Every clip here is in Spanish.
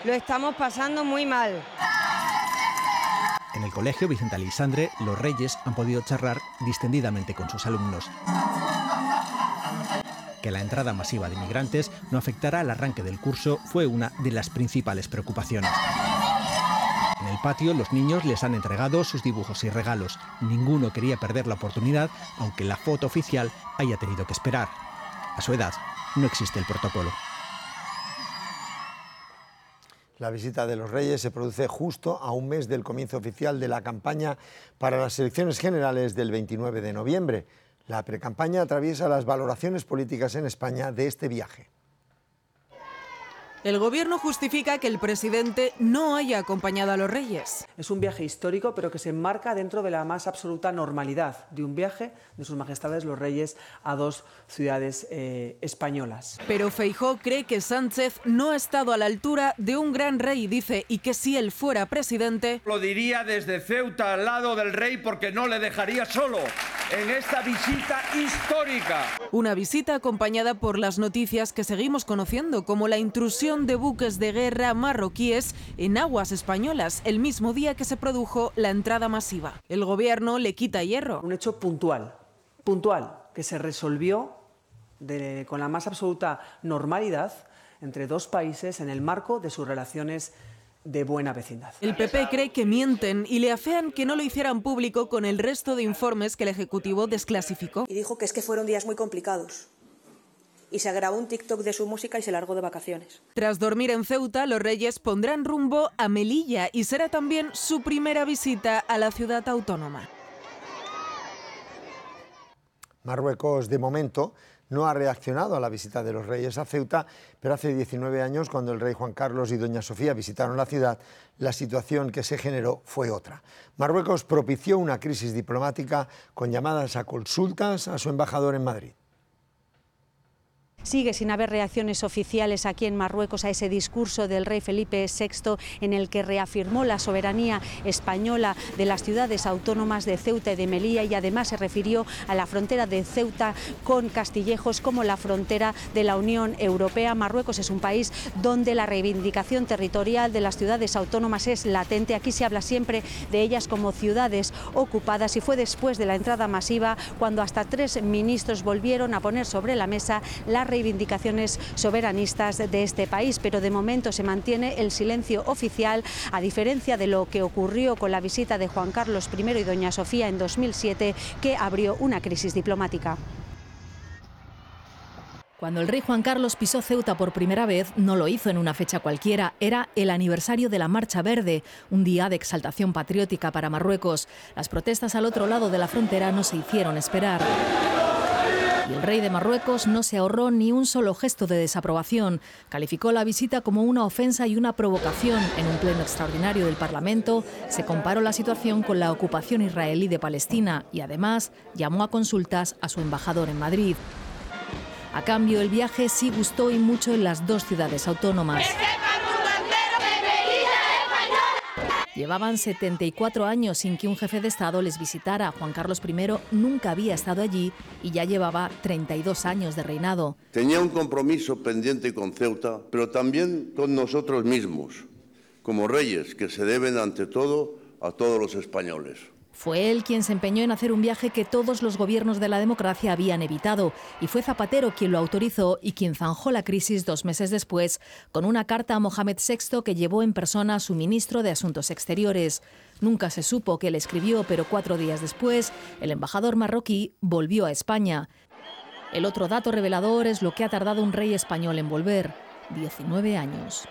Lo estamos pasando muy mal. En el colegio Vicente Aleixandre, los Reyes han podido charlar distendidamente con sus alumnos. Que la entrada masiva de inmigrantes no afectará al arranque del curso fue una de las principales preocupaciones. En el patio, los niños les han entregado sus dibujos y regalos. Ninguno quería perder la oportunidad, aunque la foto oficial haya tenido que esperar. A su edad, no existe el protocolo. La visita de los Reyes se produce justo a un mes del comienzo oficial de la campaña para las elecciones generales del 29 de noviembre. La precampaña atraviesa las valoraciones políticas en España de este viaje. El gobierno justifica que el presidente no haya acompañado a los Reyes. Es un viaje histórico, pero que se enmarca dentro de la más absoluta normalidad de un viaje de sus majestades los Reyes a dos ciudades españolas. Pero Feijóo cree que Sánchez no ha estado a la altura de un gran rey, dice, y que si él fuera presidente... Lo diría desde Ceuta al lado del rey porque no le dejaría solo en esta visita histórica. Una visita acompañada por las noticias que seguimos conociendo, como la intrusión de buques de guerra marroquíes en aguas españolas, el mismo día que se produjo la entrada masiva. El gobierno le quita hierro. Un hecho puntual, que se resolvió con la más absoluta normalidad entre dos países en el marco de sus relaciones de buena vecindad. El PP cree que mienten y le afean que no lo hicieran público con el resto de informes que el Ejecutivo desclasificó. Y dijo que es que fueron días muy complicados. Y se grabó un TikTok de su música y se largó de vacaciones. Tras dormir en Ceuta, los Reyes pondrán rumbo a Melilla y será también su primera visita a la ciudad autónoma. Marruecos, de momento, no ha reaccionado a la visita de los Reyes a Ceuta, pero hace 19 años, cuando el rey Juan Carlos y doña Sofía visitaron la ciudad, la situación que se generó fue otra. Marruecos propició una crisis diplomática con llamadas a consultas a su embajador en Madrid. Sigue sin haber reacciones oficiales aquí en Marruecos a ese discurso del rey Felipe VI en el que reafirmó la soberanía española de las ciudades autónomas de Ceuta y de Melilla, y además se refirió a la frontera de Ceuta con Castillejos como la frontera de la Unión Europea. Marruecos es un país donde la reivindicación territorial de las ciudades autónomas es latente. Aquí se habla siempre de ellas como ciudades ocupadas, y fue después de la entrada masiva cuando hasta 3 ministros volvieron a poner sobre la mesa la reivindicaciones soberanistas de este país, pero de momento se mantiene el silencio oficial, a diferencia de lo que ocurrió con la visita de Juan Carlos I y doña Sofía en 2007, que abrió una crisis diplomática. Cuando el rey Juan Carlos pisó Ceuta por primera vez, no lo hizo en una fecha cualquiera, era el aniversario de la Marcha Verde, un día de exaltación patriótica para Marruecos. Las protestas al otro lado de la frontera no se hicieron esperar. Y el rey de Marruecos no se ahorró ni un solo gesto de desaprobación. Calificó la visita como una ofensa y una provocación. En un pleno extraordinario del Parlamento se comparó la situación con la ocupación israelí de Palestina y además llamó a consultas a su embajador en Madrid. A cambio, el viaje sí gustó y mucho en las dos ciudades autónomas. Llevaban 74 años sin que un jefe de Estado les visitara. Juan Carlos I nunca había estado allí y ya llevaba 32 años de reinado. Tenía un compromiso pendiente con Ceuta, pero también con nosotros mismos, como reyes que se deben ante todo a todos los españoles. Fue él quien se empeñó en hacer un viaje que todos los gobiernos de la democracia habían evitado, y fue Zapatero quien lo autorizó y quien zanjó la crisis 2 meses después con una carta a Mohamed VI que llevó en persona a su ministro de Asuntos Exteriores. Nunca se supo qué le escribió, pero 4 días después el embajador marroquí volvió a España. El otro dato revelador es lo que ha tardado un rey español en volver: 19 años.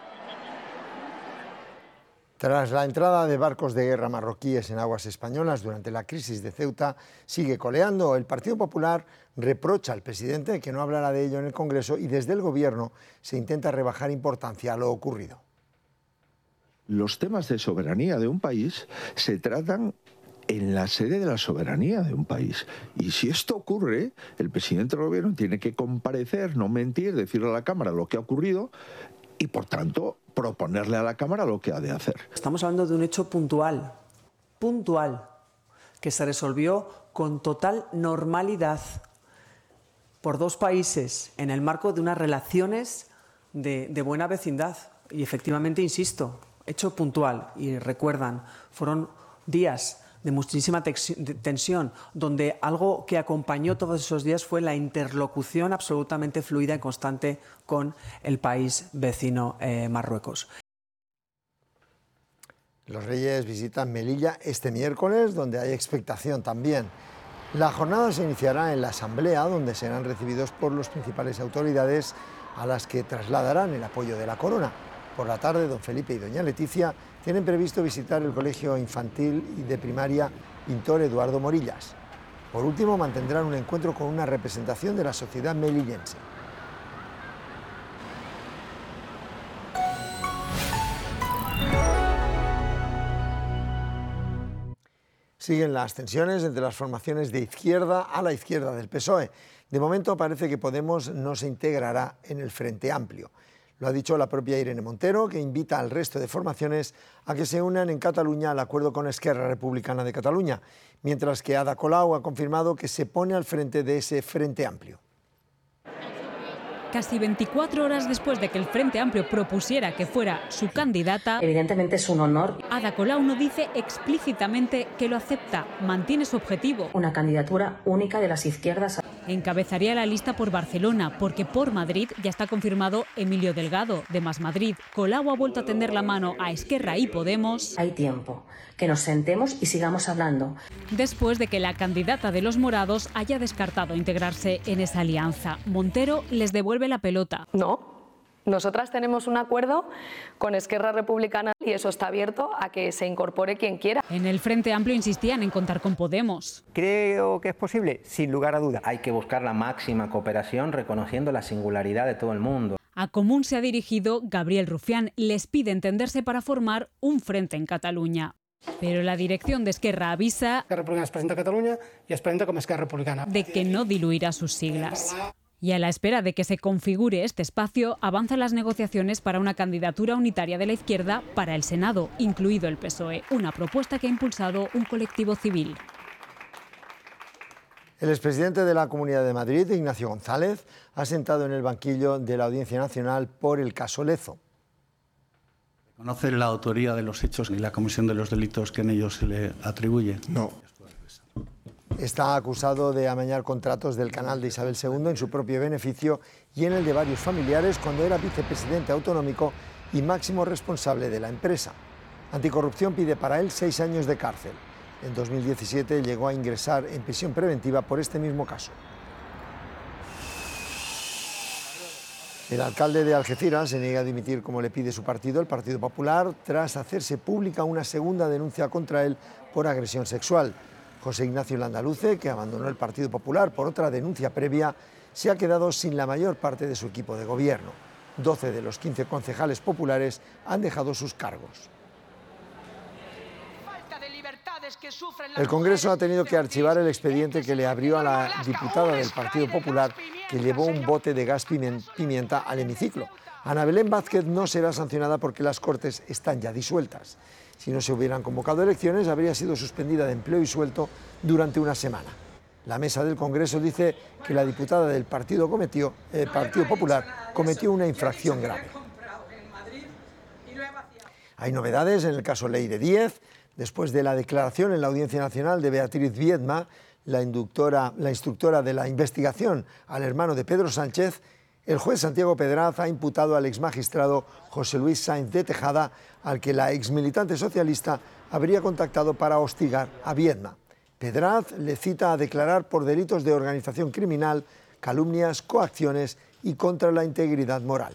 Tras la entrada de barcos de guerra marroquíes en aguas españolas durante la crisis de Ceuta, sigue coleando. El Partido Popular reprocha al presidente que no hablara de ello en el Congreso, y desde el Gobierno se intenta rebajar importancia a lo ocurrido. Los temas de soberanía de un país se tratan en la sede de la soberanía de un país. Y si esto ocurre, el presidente del Gobierno tiene que comparecer, no mentir, decirle a la Cámara lo que ha ocurrido y, por tanto, proponerle a la Cámara lo que ha de hacer. Estamos hablando de un hecho puntual, que se resolvió con total normalidad por dos países en el marco de unas relaciones de buena vecindad. Y efectivamente, insisto, hecho puntual. Y recuerdan, fueron días de muchísima tensión, donde algo que acompañó todos esos días fue la interlocución absolutamente fluida y constante con el país vecino Marruecos. Los Reyes visitan Melilla este miércoles, donde hay expectación también. La jornada se iniciará en la Asamblea, donde serán recibidos por las principales autoridades a las que trasladarán el apoyo de la corona. Por la tarde, don Felipe y doña Leticia tienen previsto visitar el Colegio Infantil y de Primaria Pintor Eduardo Morillas. Por último, mantendrán un encuentro con una representación de la sociedad melillense. Siguen las tensiones entre las formaciones de izquierda a la izquierda del PSOE. De momento parece que Podemos no se integrará en el Frente Amplio. Lo ha dicho la propia Irene Montero, que invita al resto de formaciones a que se unan en Cataluña al acuerdo con Esquerra Republicana de Cataluña, mientras que Ada Colau ha confirmado que se pone al frente de ese Frente Amplio. Casi 24 horas después de que el Frente Amplio propusiera que fuera su candidata, evidentemente es un honor. Ada Colau no dice explícitamente que lo acepta, mantiene su objetivo. Una candidatura única de las izquierdas. Encabezaría la lista por Barcelona, porque por Madrid ya está confirmado Emilio Delgado, de Más Madrid. Colau ha vuelto a tender la mano a Esquerra y Podemos. Hay tiempo, que nos sentemos y sigamos hablando. Después de que la candidata de los morados haya descartado integrarse en esa alianza. Montero les devuelve la pelota. No. Nosotras tenemos un acuerdo con Esquerra Republicana y eso está abierto a que se incorpore quien quiera. En el Frente Amplio insistían en contar con Podemos. Creo que es posible, sin lugar a duda. Hay que buscar la máxima cooperación reconociendo la singularidad de todo el mundo. A Común se ha dirigido Gabriel Rufián. Les pide entenderse para formar un frente en Cataluña. Pero la dirección de Esquerra avisa Esquerra Republicana es presenta a Cataluña y es presenta como Esquerra Republicana. De que no diluirá sus siglas. Y a la espera de que se configure este espacio, avanzan las negociaciones para una candidatura unitaria de la izquierda para el Senado, incluido el PSOE, una propuesta que ha impulsado un colectivo civil. El expresidente de la Comunidad de Madrid, Ignacio González, ha sentado en el banquillo de la Audiencia Nacional por el caso Lezo. ¿Conoce la autoría de los hechos y la comisión de los delitos que en ellos se le atribuye? No. Está acusado de amañar contratos del canal de Isabel II en su propio beneficio y en el de varios familiares cuando era vicepresidente autonómico y máximo responsable de la empresa. Anticorrupción pide para él 6 años de cárcel. En 2017 llegó a ingresar en prisión preventiva por este mismo caso. El alcalde de Algeciras se niega a dimitir como le pide su partido, el Partido Popular, tras hacerse pública una segunda denuncia contra él por agresión sexual. José Ignacio Landaluce, que abandonó el Partido Popular por otra denuncia previa, se ha quedado sin la mayor parte de su equipo de gobierno. 12 de los 15 concejales populares han dejado sus cargos. El Congreso ha tenido que archivar el expediente que le abrió a la diputada del Partido Popular que llevó un bote de gas pimienta al hemiciclo. Ana Belén Vázquez no será sancionada porque las Cortes están ya disueltas. Si no se hubieran convocado elecciones, habría sido suspendida de empleo y sueldo durante una semana. La mesa del Congreso dice que la diputada del Partido Popular cometió una infracción grave. Hay novedades en el caso Leire Díez. Después de la declaración en la Audiencia Nacional de Beatriz Viedma, la instructora de la investigación al hermano de Pedro Sánchez, el juez Santiago Pedraz ha imputado al exmagistrado José Luis Sáenz de Tejada, al que la exmilitante socialista habría contactado para hostigar a Viedma. Pedraz le cita a declarar por delitos de organización criminal, calumnias, coacciones y contra la integridad moral.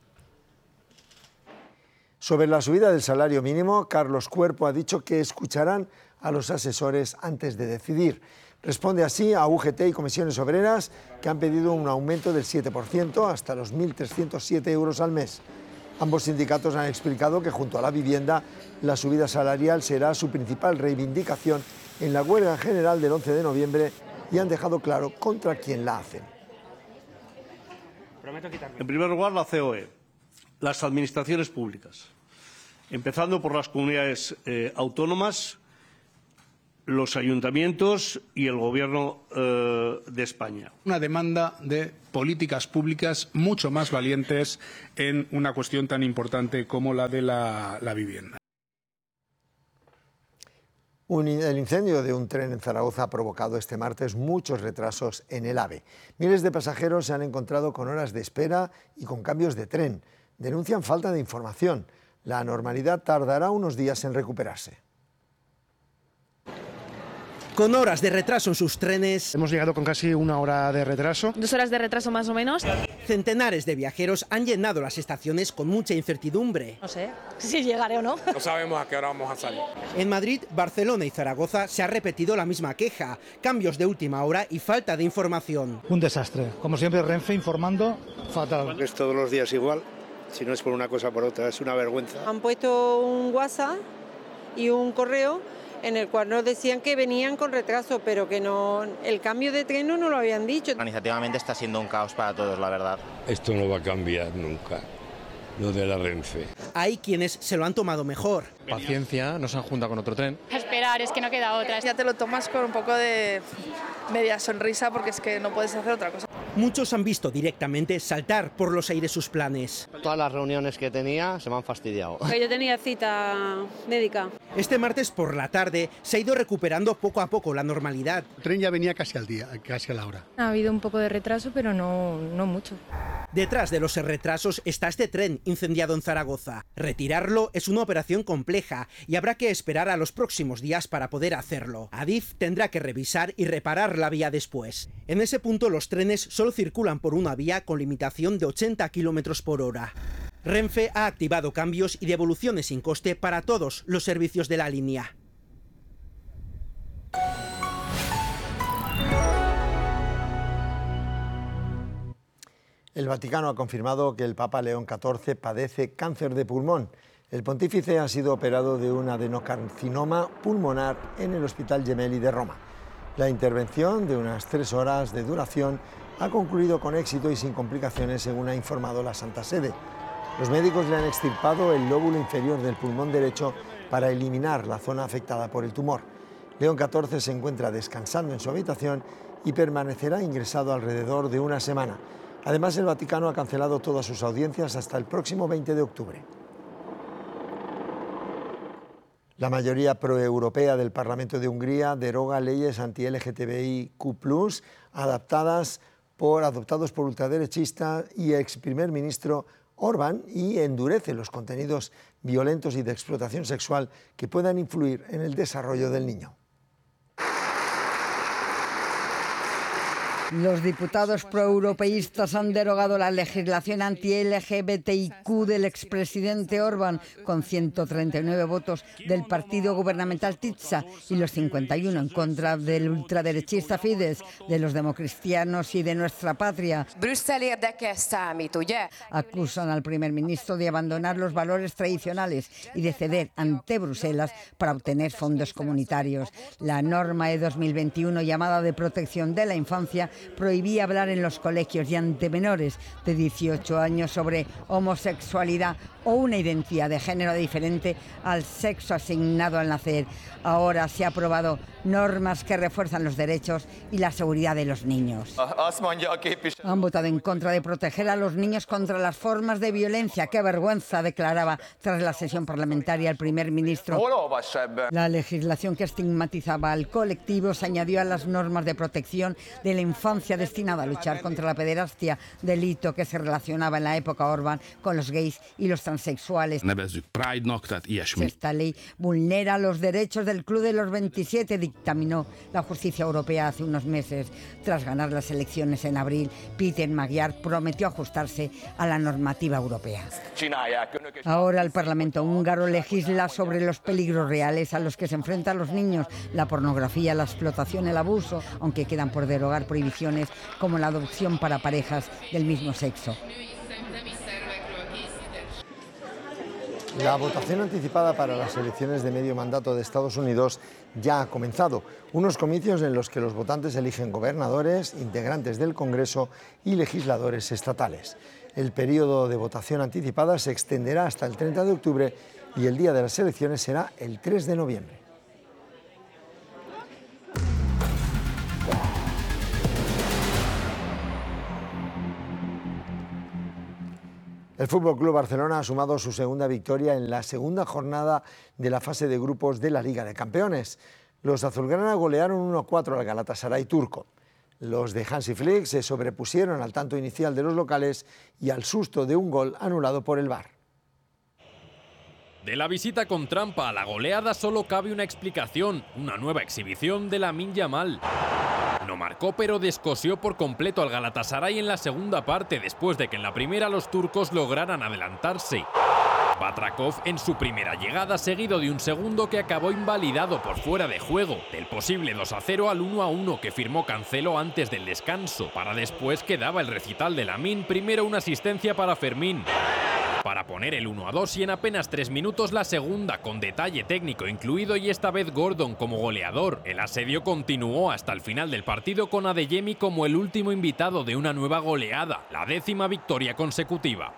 Sobre la subida del salario mínimo, Carlos Cuerpo ha dicho que escucharán a los asesores antes de decidir. Responde así a UGT y Comisiones Obreras, que han pedido un aumento del 7% hasta los 1.307 euros al mes. Ambos sindicatos han explicado que junto a la vivienda, la subida salarial será su principal reivindicación en la huelga general del 11 de noviembre y han dejado claro contra quién la hacen. En primer lugar, la COE, las administraciones públicas, empezando por las comunidades autónomas, los ayuntamientos y el Gobierno de España. Una demanda de políticas públicas mucho más valientes en una cuestión tan importante como la de la vivienda. El incendio de un tren en Zaragoza ha provocado este martes muchos retrasos en el AVE. Miles de pasajeros se han encontrado con horas de espera y con cambios de tren. Denuncian falta de información. La normalidad tardará unos días en recuperarse. Con horas de retraso en sus trenes. Hemos llegado con casi una hora de retraso. 2 horas de retraso más o menos. Centenares de viajeros han llenado las estaciones con mucha incertidumbre. No sé si llegaré o no. No sabemos a qué hora vamos a salir. En Madrid, Barcelona y Zaragoza se ha repetido la misma queja. Cambios de última hora y falta de información. Un desastre. Como siempre, Renfe informando fatal. Es todos los días igual. Si no es por una cosa por otra, es una vergüenza. Han puesto un WhatsApp y un correo en el cual nos decían que venían con retraso, pero que no, el cambio de tren no lo habían dicho. Organizativamente está siendo un caos para todos, la verdad. Esto no va a cambiar nunca, lo de la Renfe. Hay quienes se lo han tomado mejor. Paciencia, no se han juntado con otro tren. A esperar, es que no queda otra. Ya te lo tomas con un poco de media sonrisa porque es que no puedes hacer otra cosa. Muchos han visto directamente saltar por los aires sus planes. Todas las reuniones que tenía se me han fastidiado. Yo tenía cita médica. Este martes por la tarde se ha ido recuperando poco a poco la normalidad. El tren ya venía casi al día, casi a la hora. Ha habido un poco de retraso, pero no mucho. Detrás de los retrasos está este tren incendiado en Zaragoza. Retirarlo es una operación compleja y habrá que esperar a los próximos días para poder hacerlo. Adif tendrá que revisar y reparar la vía después. En ese punto los trenes solo circulan por una vía con limitación de 80 km por hora. Renfe ha activado cambios y devoluciones sin coste para todos los servicios de la línea. El Vaticano ha confirmado que el Papa León XIV padece cáncer de pulmón. El pontífice ha sido operado de un adenocarcinoma pulmonar en el Hospital Gemelli de Roma. La intervención, de unas 3 horas de duración, ha concluido con éxito y sin complicaciones, según ha informado la Santa Sede. Los médicos le han extirpado el lóbulo inferior del pulmón derecho para eliminar la zona afectada por el tumor. León XIV se encuentra descansando en su habitación y permanecerá ingresado alrededor de una semana. Además, el Vaticano ha cancelado todas sus audiencias hasta el próximo 20 de octubre. La mayoría proeuropea del Parlamento de Hungría deroga leyes anti-LGTBIQ+, adoptados por ultraderechistas y ex primer ministro Orbán, y endurece los contenidos violentos y de explotación sexual que puedan influir en el desarrollo del niño. Los diputados proeuropeístas han derogado la legislación anti-LGBTIQ del expresidente Orbán con 139 votos del partido gubernamental TITSA y los 51 en contra del ultraderechista Fidesz, de los democristianos y de Nuestra Patria. Acusan al primer ministro de abandonar los valores tradicionales y de ceder ante Bruselas para obtener fondos comunitarios. La norma de 2021, llamada de protección de la infancia, prohibía hablar en los colegios y ante menores de 18 años sobre homosexualidad o una identidad de género diferente al sexo asignado al nacer. Ahora se han aprobado normas que refuerzan los derechos y la seguridad de los niños. Han votado en contra de proteger a los niños contra las formas de violencia. ¡Qué vergüenza!, declaraba tras la sesión parlamentaria el primer ministro. La legislación que estigmatizaba al colectivo se añadió a las normas de protección de la infancia destinada a luchar contra la pederastia, delito que se relacionaba en la época Orbán con los gays y los transexuales. Esta ley vulnera los derechos del Club de los 27, dictaminó la justicia europea hace unos meses. Tras ganar las elecciones en abril, Peter Magyar prometió ajustarse a la normativa europea. Ahora el Parlamento húngaro legisla sobre los peligros reales a los que se enfrentan los niños, la pornografía, la explotación, el abuso, aunque quedan por derogar prohibiciones como la adopción para parejas del mismo sexo. La votación anticipada para las elecciones de medio mandato de Estados Unidos ya ha comenzado. Unos comicios en los que los votantes eligen gobernadores, integrantes del Congreso y legisladores estatales. El periodo de votación anticipada se extenderá hasta el 30 de octubre y el día de las elecciones será el 3 de noviembre. El FC Barcelona ha sumado su segunda victoria en la segunda jornada de la fase de grupos de la Liga de Campeones. Los azulgrana golearon 1-4 al Galatasaray turco. Los de Hansi Flick se sobrepusieron al tanto inicial de los locales y al susto de un gol anulado por el VAR. De la visita con trampa a la goleada solo cabe una explicación, una nueva exhibición de Lamine Yamal. No marcó, pero descosió por completo al Galatasaray en la segunda parte, después de que en la primera los turcos lograran adelantarse. Batrakov en su primera llegada, seguido de un segundo que acabó invalidado por fuera de juego, del posible 2-0 al 1-1 que firmó Cancelo antes del descanso. Para después quedaba el recital de Lamine, primero una asistencia para Fermín, para poner el 1-2 y en apenas 3 minutos la segunda, con detalle técnico incluido y esta vez Gordon como goleador. El asedio continuó hasta el final del partido con Adeyemi como el último invitado de una nueva goleada, la 10ª victoria consecutiva.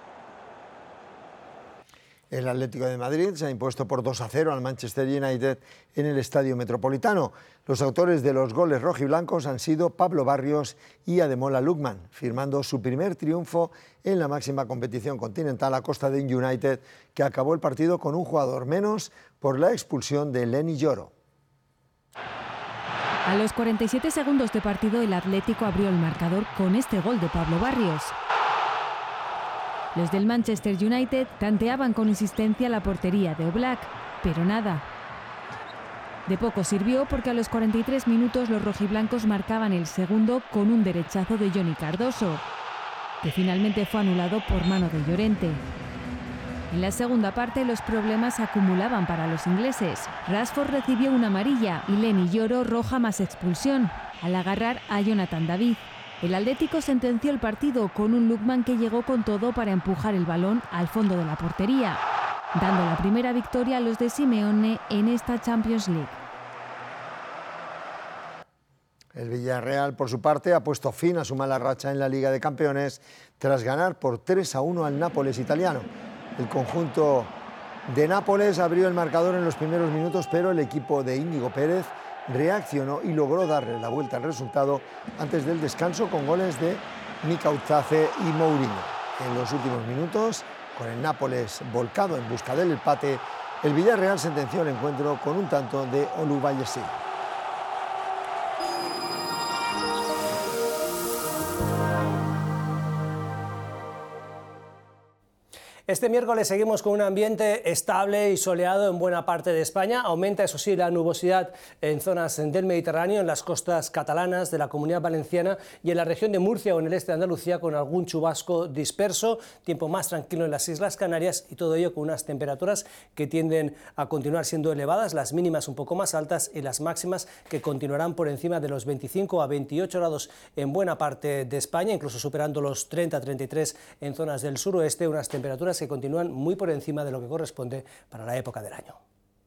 El Atlético de Madrid se ha impuesto por 2-0 al Manchester United en el Estadio Metropolitano. Los autores de los goles rojiblancos han sido Pablo Barrios y Ademola Lookman, firmando su primer triunfo en la máxima competición continental a costa de un United que acabó el partido con un jugador menos por la expulsión de Lenny Yoro. A los 47 segundos de partido, el Atlético abrió el marcador con este gol de Pablo Barrios. Los del Manchester United tanteaban con insistencia la portería de Oblak, pero nada. De poco sirvió porque a los 43 minutos los rojiblancos marcaban el segundo con un derechazo de Johnny Cardoso, que finalmente fue anulado por mano de Llorente. En la segunda parte los problemas se acumulaban para los ingleses. Rashford recibió una amarilla y Lenny Yoro roja más expulsión, al agarrar a Jonathan David. El Atlético sentenció el partido con un Lookman que llegó con todo para empujar el balón al fondo de la portería, dando la primera victoria a los de Simeone en esta Champions League. El Villarreal, por su parte, ha puesto fin a su mala racha en la Liga de Campeones tras ganar por 3-1 al Nápoles italiano. El conjunto de Nápoles abrió el marcador en los primeros minutos, pero el equipo de Íñigo Pérez reaccionó y logró darle la vuelta al resultado antes del descanso con goles de Mikautzaze y Mourinho. En los últimos minutos, con el Nápoles volcado en busca del empate, el Villarreal sentenció el encuentro con un tanto de Olubayesi. Este miércoles seguimos con un ambiente estable y soleado en buena parte de España. Aumenta, eso sí, la nubosidad en zonas del Mediterráneo, en las costas catalanas, de la Comunidad Valenciana y en la región de Murcia o en el este de Andalucía, con algún chubasco disperso. Tiempo más tranquilo en las Islas Canarias y todo ello con unas temperaturas que tienden a continuar siendo elevadas, las mínimas un poco más altas y las máximas que continuarán por encima de los 25 a 28 grados en buena parte de España, incluso superando los 30-33 en zonas del suroeste, unas temperaturas que continúan muy por encima de lo que corresponde para la época del año.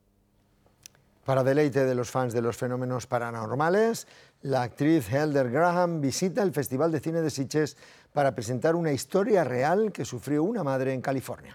Para deleite de los fans de los fenómenos paranormales, la actriz Heather Graham visita el Festival de Cine de Sitges para presentar una historia real que sufrió una madre en California.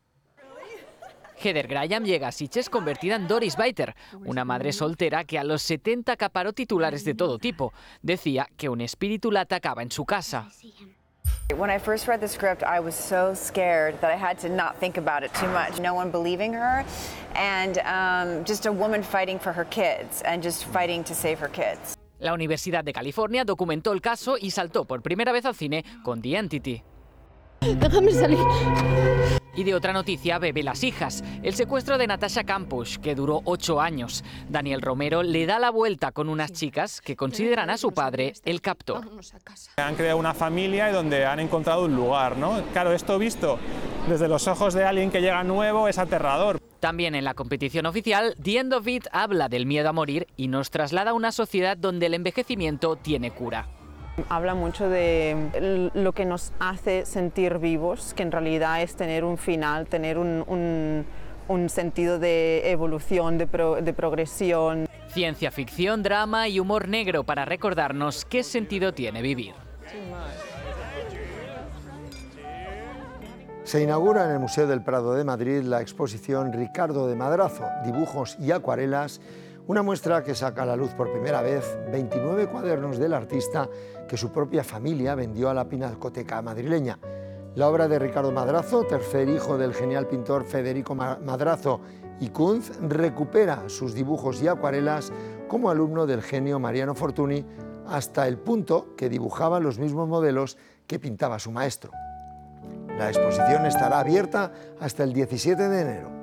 Heather Graham llega a Sitges convertida en Doris Biter, una madre soltera que a los 70 acaparó titulares de todo tipo. Decía que un espíritu la atacaba en su casa. When I first read the script, I was so scared that I had to not think about it too much. No one believing her, and just a woman fighting for her kids and just fighting to save her kids. La Universidad de California documentó el caso y saltó por primera vez al cine con The Entity. Déjame salir. Y de otra noticia, bebe las hijas. El secuestro de Natasha Kampusch, que duró 8 años. Daniel Romero le da la vuelta con unas chicas que consideran a su padre el captor. Han creado una familia y donde han encontrado un lugar, ¿no? Claro, esto visto desde los ojos de alguien que llega nuevo es aterrador. También en la competición oficial, The End of It habla del miedo a morir y nos traslada a una sociedad donde el envejecimiento tiene cura. Habla mucho de lo que nos hace sentir vivos, que en realidad es tener un final, tener un sentido de evolución, de progresión. Ciencia ficción, drama y humor negro para recordarnos qué sentido tiene vivir. Se inaugura en el Museo del Prado de Madrid la exposición Ricardo de Madrazo, dibujos y acuarelas, una muestra que saca a la luz por primera vez 29 cuadernos del artista que su propia familia vendió a la Pinacoteca madrileña. La obra de Ricardo Madrazo, tercer hijo del genial pintor Federico Madrazo y Kunz, recupera sus dibujos y acuarelas como alumno del genio Mariano Fortuny, hasta el punto que dibujaba los mismos modelos que pintaba su maestro. La exposición estará abierta hasta el 17 de enero.